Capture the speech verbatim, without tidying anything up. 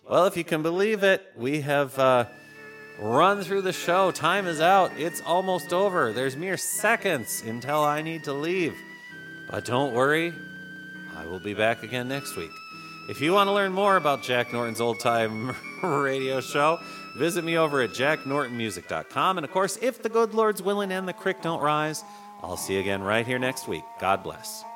Well, if you can believe it, we have uh, run through the show. Time is out. It's almost over. There's mere seconds until I need to leave. But don't worry, I will be back again next week. If you want to learn more about Jack Norton's Old Time Radio Show, visit me over at jack norton music dot com. And of course, if the good Lord's willing and the creek don't rise, I'll see you again right here next week. God bless.